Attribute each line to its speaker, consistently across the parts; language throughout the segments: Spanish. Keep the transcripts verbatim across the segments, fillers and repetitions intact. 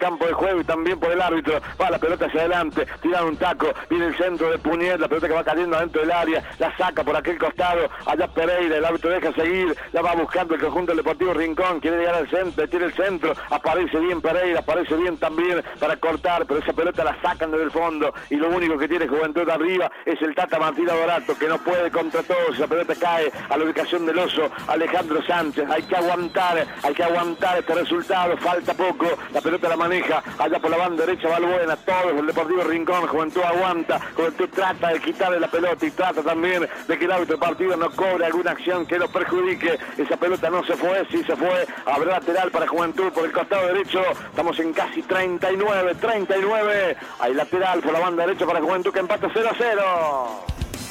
Speaker 1: campo de juego y también por el árbitro. Va la pelota hacia adelante, tira un taco, viene el centro de Puñet, la pelota que va cayendo adentro del área, la saca por aquel costado, allá Pereira, el árbitro deja seguir, la va buscando el conjunto del Deportivo Rincón, quiere llegar al centro, tiene el centro, aparece bien Pereira, aparece bien también para cortar, pero esa pelota la sacan desde el fondo y lo único que tiene Juventud arriba es el Tata Martín Dorato, que no puede contra todos. Esa pelota cae a la ubicación del oso Alejandro Sánchez. Hay que aguantar, hay que aguantar este resultado, falta poco, la pelota la maneja allá por la banda derecha Balbuena, todos el Deportivo Rincón, Juventud aguanta, Juventud trata de quitarle la pelota y trata también de que el árbitro del partido no cobre alguna acción que lo perjudique. Esa pelota no se fue, sí se fue, habrá lateral para Juventud por el costado derecho, estamos en casi treinta y nueve, treinta y nueve, hay lateral por la banda derecha para Juventud que empata cero a cero.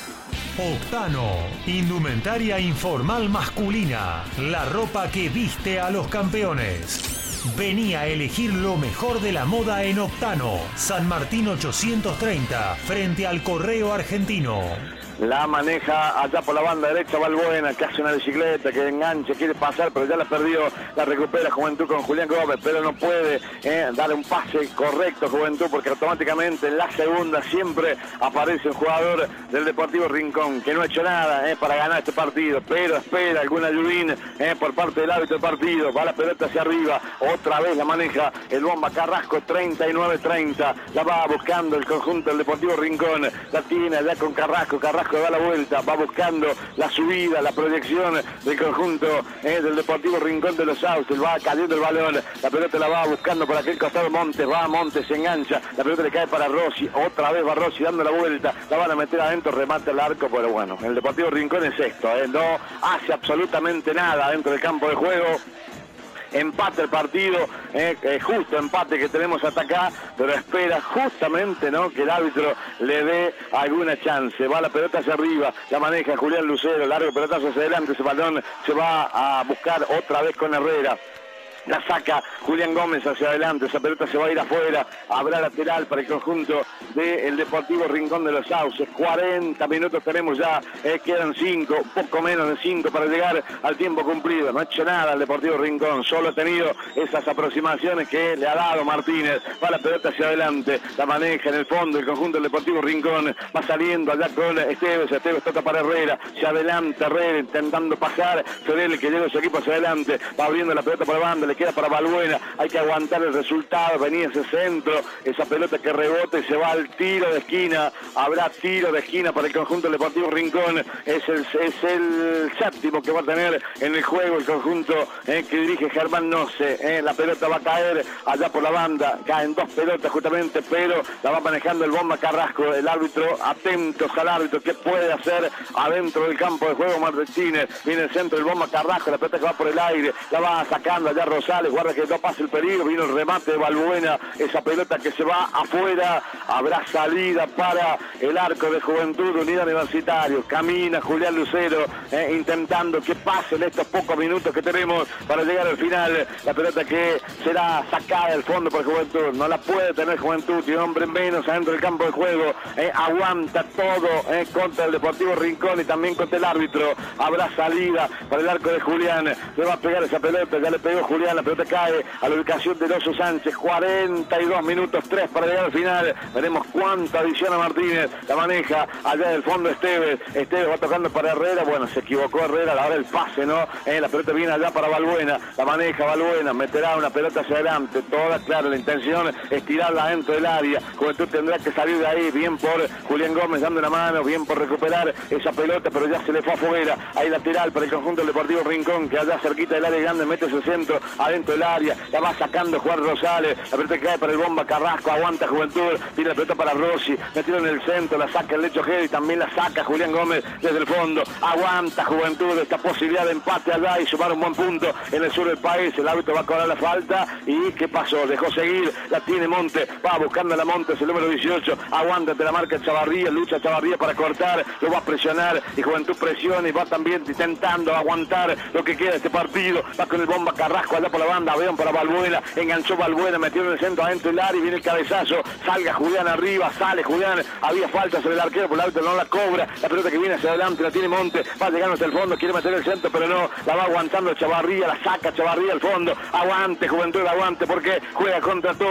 Speaker 2: Octano, indumentaria informal masculina, la ropa que viste a los campeones. Vení a elegir lo mejor de la moda en Octano, San Martín ochocientos treinta, frente al Correo Argentino.
Speaker 1: La maneja allá por la banda derecha Balbuena, que hace una bicicleta, que engancha, quiere pasar, pero ya la perdió, la recupera Juventud con Julián Gómez, pero no puede eh, darle un pase correcto Juventud, porque automáticamente en la segunda siempre aparece un jugador del Deportivo Rincón, que no ha hecho nada eh, para ganar este partido, pero espera algún ayudín eh, por parte del árbitro del partido, va la pelota hacia arriba, otra vez la maneja el Bomba Carrasco, treinta y nueve treinta, la va buscando el conjunto del Deportivo Rincón, la tiene allá con Carrasco, Carrasco da la vuelta, va buscando la subida, la proyección del conjunto eh, del Deportivo Rincón de los Sauces, va cayendo el balón, la pelota la va buscando por aquel costado Montes, va a Montes, se engancha, la pelota le cae para Rossi, otra vez va Rossi dando la vuelta, la van a meter adentro, remate el arco, pero bueno, el Deportivo Rincón es esto, eh, no hace absolutamente nada dentro del campo de juego. Empate el partido, eh, eh, justo empate que tenemos hasta acá, pero espera justamente no que el árbitro le dé alguna chance. Va la pelota hacia arriba, la maneja Julián Lucero, largo pelotazo hacia adelante, ese balón se va a buscar otra vez con Herrera. La saca Julián Gómez hacia adelante, esa pelota se va a ir afuera, habrá lateral para el conjunto del Deportivo Rincón de los Sauces. cuarenta minutos tenemos ya, eh, quedan cinco, poco menos de cinco para llegar al tiempo cumplido. No ha hecho nada el Deportivo Rincón, solo ha tenido esas aproximaciones que le ha dado Martínez. Va la pelota hacia adelante, la maneja en el fondo el conjunto del Deportivo Rincón, va saliendo allá con Esteves, Esteves toca para Herrera, se adelanta Herrera intentando pasar, Fidel que lleva su equipo hacia adelante, va abriendo la pelota por la banda, le queda para Balbuena, hay que aguantar el resultado, venía ese centro, esa pelota que rebota y se va al tiro de esquina, habrá tiro de esquina para el conjunto del Deportivo Rincón, es el, es el séptimo que va a tener en el juego el conjunto eh, que dirige Germán Noce, eh, la pelota va a caer allá por la banda, caen dos pelotas justamente, pero la va manejando el Bomba Carrasco, el árbitro, atentos al árbitro, ¿qué puede hacer adentro del campo de juego Martínez? Viene el centro del Bomba Carrasco, la pelota que va por el aire, la va sacando allá Rosales, guarda que no pase el peligro, vino el remate de Balbuena, esa pelota que se va afuera, habrá salida para el arco de Juventud Unida Universitario, camina Julián Lucero eh, intentando que pasen estos pocos minutos que tenemos para llegar al final, la pelota que será sacada del fondo por Juventud, no la puede tener Juventud, tiene hombre menos adentro del campo de juego, eh, aguanta todo eh, contra el Deportivo Rincón y también contra el árbitro, habrá salida para el arco de Julián, le va a pegar esa pelota, ya le pegó Julián, la pelota cae a la ubicación de Oso Sánchez, cuarenta y dos minutos, tres para llegar al final, veremos cuánta adiciona Martínez, la maneja allá del fondo Esteves, Esteves va tocando para Herrera, bueno, se equivocó Herrera a la hora del pase, ¿no? Eh, la pelota viene allá para Balbuena, la maneja Balbuena, meterá una pelota hacia adelante, toda clara, la intención es tirarla dentro del área, Juventud tendrá que salir de ahí, bien por Julián Gómez dando la mano, bien por recuperar esa pelota, pero ya se le fue afuera, hay lateral para el conjunto del Deportivo Rincón, que allá cerquita del área grande mete ese centro adentro del área, la va sacando Juan Rosales, la pelota cae para el Bomba Carrasco, aguanta Juventud, tiene la pelota para Rossi, metido en el centro, la saca el Lecho Gedi, también la saca Julián Gómez desde el fondo, aguanta Juventud esta posibilidad de empate allá y sumar un buen punto en el sur del país, el árbitro va a cobrar la falta y ¿qué pasó? Dejó seguir, la tiene Monte, va buscando a la Montes, el número dieciocho, aguanta ante la marca Chavarría, lucha Chavarría para cortar, lo va a presionar y Juventud presiona y va también intentando aguantar lo que queda de este partido, va con el Bomba Carrasco allá por la banda, vean para Balbuena, enganchó Balbuena, metió en el centro adentro del área y viene el cabezazo, salga Julián arriba, sale Julián, había falta sobre el arquero, por el árbitro no la cobra, la pelota que viene hacia adelante la tiene Monte, va llegando hasta el fondo, quiere meter el centro pero no, la va aguantando Chavarría, la saca Chavarría al fondo, aguante Juventud, aguante porque juega contra todo.